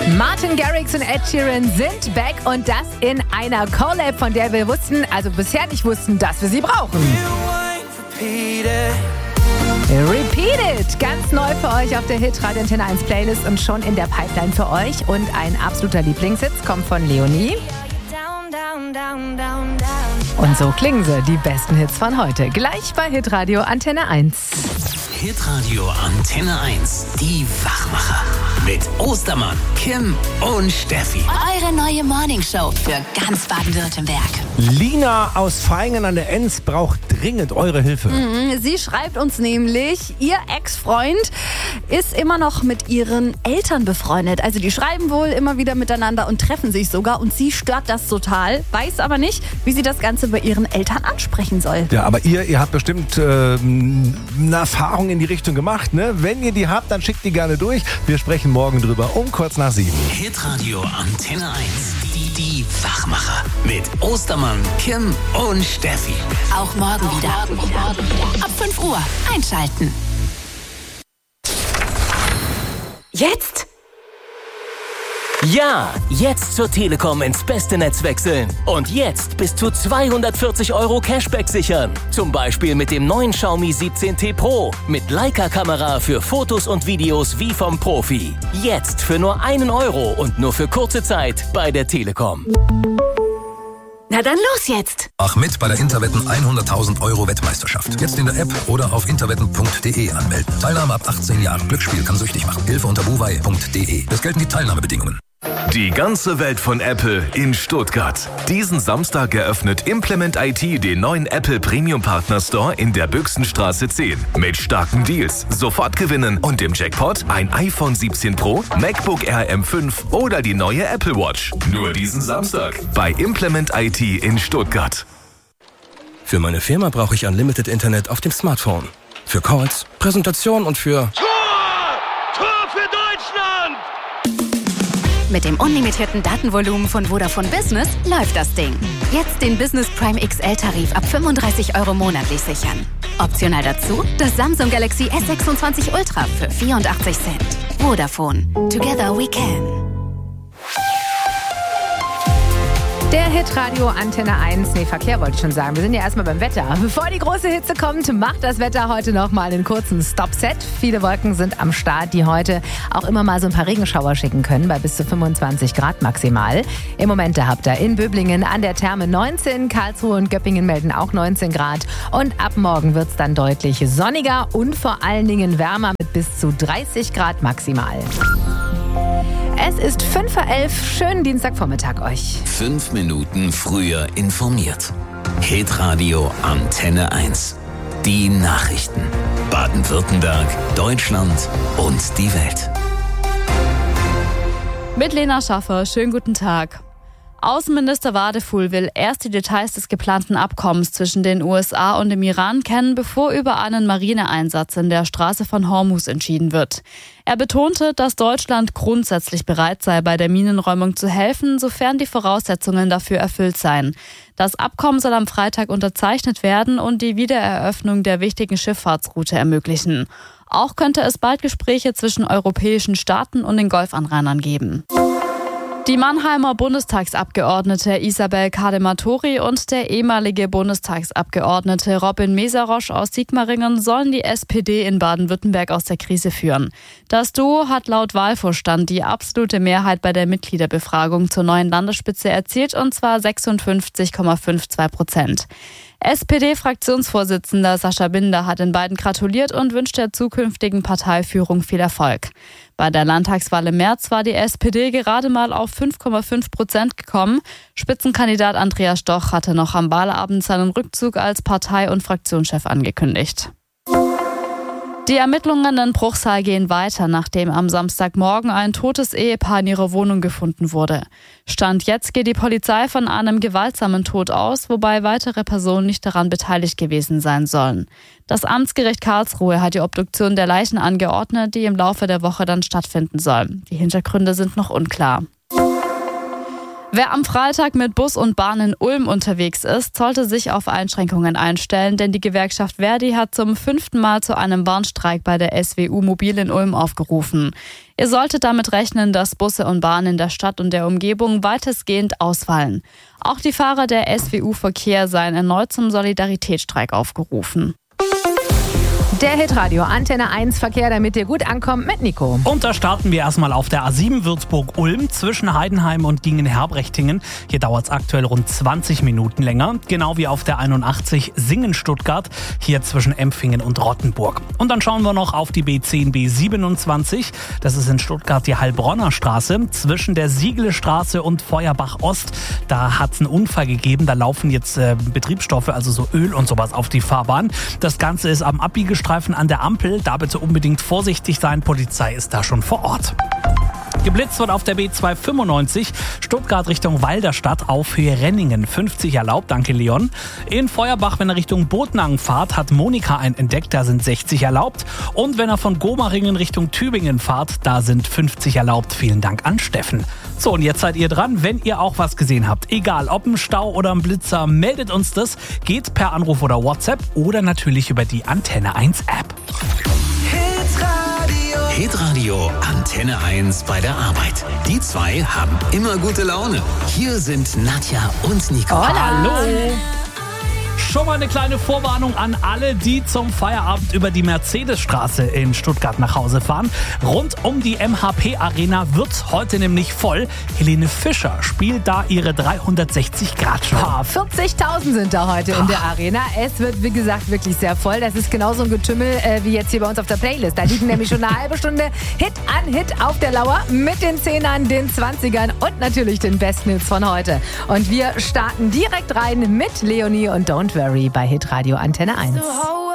Martin Garrix und Ed Sheeran sind back und das in einer Collab, von der wir bisher nicht wussten, dass wir sie brauchen. Repeat It, ganz neu für euch auf der Hitradio Antenne 1 Playlist und schon in der Pipeline für euch. Und ein absoluter Lieblingshit kommt von Leonie. Und so klingen sie, die besten Hits von heute. Gleich bei Hitradio Antenne 1. Hitradio Antenne 1, die Wachmacher. Mit Ostermann, Kim und Steffi. Eure neue Morningshow für ganz Baden-Württemberg. Lina aus Vaihingen an der Enz braucht dringend eure Hilfe. Sie schreibt uns nämlich, ihr Ex-Freund ist immer noch mit ihren Eltern befreundet. Also die schreiben wohl immer wieder miteinander und treffen sich sogar. Und sie stört das total, weiß aber nicht, wie sie das Ganze bei ihren Eltern ansprechen soll. Ja, aber ihr habt bestimmt eine Erfahrung in die Richtung gemacht, ne? Wenn ihr die habt, dann schickt die gerne durch. Wir sprechen morgen drüber um kurz nach 7. Hitradio Antenne 1, die Wachmacher. Mit Ostermann, Kim und Steffi. Auch morgen wieder. Ab 5 Uhr einschalten. Jetzt? Ja, jetzt zur Telekom ins beste Netz wechseln. Und jetzt bis zu 240 € Cashback sichern. Zum Beispiel mit dem neuen Xiaomi 17T Pro. Mit Leica-Kamera für Fotos und Videos wie vom Profi. Jetzt für nur 1 € und nur für kurze Zeit bei der Telekom. Na dann los jetzt. Mach mit bei der Interwetten 100.000 € Wettmeisterschaft. Jetzt in der App oder auf interwetten.de anmelden. Teilnahme ab 18 Jahren. Glücksspiel kann süchtig machen. Hilfe unter buwei.de. Es gelten die Teilnahmebedingungen. Die ganze Welt von Apple in Stuttgart. Diesen Samstag eröffnet Implement IT den neuen Apple Premium Partner Store in der Büchsenstraße 10. Mit starken Deals, sofort gewinnen und im Jackpot ein iPhone 17 Pro, MacBook Air M5 oder die neue Apple Watch. Nur diesen Samstag bei Implement IT in Stuttgart. Für meine Firma brauche ich Unlimited Internet auf dem Smartphone. Für Calls, Präsentation und für... Tor für Deutschland! Mit dem unlimitierten Datenvolumen von Vodafone Business läuft das Ding. Jetzt den Business Prime XL-Tarif ab 35 € monatlich sichern. Optional dazu das Samsung Galaxy S26 Ultra für 84 Cent. Vodafone. Together we can. Der Hitradio Antenne 1, Verkehr wollte ich schon sagen. Wir sind ja erstmal beim Wetter. Bevor die große Hitze kommt, macht das Wetter heute nochmal einen kurzen Stop-Set. Viele Wolken sind am Start, die heute auch immer mal so ein paar Regenschauer schicken können, bei bis zu 25 Grad maximal. Im Moment habt ihr in Böblingen an der Therme 19, Karlsruhe und Göppingen melden auch 19 Grad. Und ab morgen wird es dann deutlich sonniger und vor allen Dingen wärmer mit bis zu 30 Grad maximal. Es ist 5:11 Uhr. Schönen Dienstagvormittag euch. 5 Minuten früher informiert. Hitradio Antenne 1. Die Nachrichten. Baden-Württemberg, Deutschland und die Welt. Mit Lena Schaffer, schönen guten Tag. Außenminister Wadefuhl will erst die Details des geplanten Abkommens zwischen den USA und dem Iran kennen, bevor über einen Marineeinsatz in der Straße von Hormuz entschieden wird. Er betonte, dass Deutschland grundsätzlich bereit sei, bei der Minenräumung zu helfen, sofern die Voraussetzungen dafür erfüllt seien. Das Abkommen soll am Freitag unterzeichnet werden und die Wiedereröffnung der wichtigen Schifffahrtsroute ermöglichen. Auch könnte es bald Gespräche zwischen europäischen Staaten und den Golfanrainern geben. Die Mannheimer Bundestagsabgeordnete Isabel Kadematori und der ehemalige Bundestagsabgeordnete Robin Mesarosch aus Sigmaringen sollen die SPD in Baden-Württemberg aus der Krise führen. Das Duo hat laut Wahlvorstand die absolute Mehrheit bei der Mitgliederbefragung zur neuen Landesspitze erzielt, und zwar 56,52%. SPD-Fraktionsvorsitzender Sascha Binder hat den beiden gratuliert und wünscht der zukünftigen Parteiführung viel Erfolg. Bei der Landtagswahl im März war die SPD gerade mal auf 5,5% gekommen. Spitzenkandidat Andreas Stoch hatte noch am Wahlabend seinen Rückzug als Partei- und Fraktionschef angekündigt. Die Ermittlungen in Bruchsal gehen weiter, nachdem am Samstagmorgen ein totes Ehepaar in ihrer Wohnung gefunden wurde. Stand jetzt geht die Polizei von einem gewaltsamen Tod aus, wobei weitere Personen nicht daran beteiligt gewesen sein sollen. Das Amtsgericht Karlsruhe hat die Obduktion der Leichen angeordnet, die im Laufe der Woche dann stattfinden soll. Die Hintergründe sind noch unklar. Wer am Freitag mit Bus und Bahn in Ulm unterwegs ist, sollte sich auf Einschränkungen einstellen, denn die Gewerkschaft Verdi hat zum 5. Mal zu einem Warnstreik bei der SWU Mobil in Ulm aufgerufen. Ihr solltet damit rechnen, dass Busse und Bahnen in der Stadt und der Umgebung weitestgehend ausfallen. Auch die Fahrer der SWU Verkehr seien erneut zum Solidaritätsstreik aufgerufen. Der Hitradio Antenne 1 Verkehr, damit ihr gut ankommt, mit Nico. Und da starten wir erstmal auf der A7 Würzburg-Ulm zwischen Heidenheim und Gingen-Herbrechtingen. Hier dauert es aktuell rund 20 Minuten länger. Genau wie auf der 81 Singen-Stuttgart, hier zwischen Empfingen und Rottenburg. Und dann schauen wir noch auf die B10, B27. Das ist in Stuttgart die Heilbronner Straße zwischen der Siegelestraße und Feuerbach-Ost. Da hat es einen Unfall gegeben. Da laufen jetzt Betriebsstoffe, also so Öl und sowas auf die Fahrbahn. Das Ganze ist am Abbiegestreifen an der Ampel, da bitte unbedingt vorsichtig sein, Polizei ist da schon vor Ort. Geblitzt wird auf der B295 Stuttgart Richtung Walderstadt auf Höhe Renningen. 50 erlaubt, danke Leon. In Feuerbach, wenn er Richtung Botnang fahrt, hat Monika einen entdeckt, da sind 60 erlaubt. Und wenn er von Gomaringen Richtung Tübingen fahrt, da sind 50 erlaubt. Vielen Dank an Steffen. So, und jetzt seid ihr dran, wenn ihr auch was gesehen habt. Egal, ob ein Stau oder ein Blitzer, meldet uns das. Geht per Anruf oder WhatsApp oder natürlich über die Antenne 1 App. Hitradio Antenne 1 bei der Arbeit. Die zwei haben immer gute Laune. Hier sind Nadja und Nico. Hallo! Schon mal eine kleine Vorwarnung an alle, die zum Feierabend über die Mercedesstraße in Stuttgart nach Hause fahren. Rund um die MHP-Arena wird's heute nämlich voll. Helene Fischer spielt da ihre 360-Grad-Show. 40.000 sind da heute in der Arena. Es wird, wie gesagt, wirklich sehr voll. Das ist genauso ein Getümmel wie jetzt hier bei uns auf der Playlist. Da liegen nämlich schon eine halbe Stunde Hit an Hit auf der Lauer mit den 10ern, den 20ern und natürlich den besten Hits von heute. Und wir starten direkt rein mit Leonie und Don't Worry bei Hitradio Antenne 1.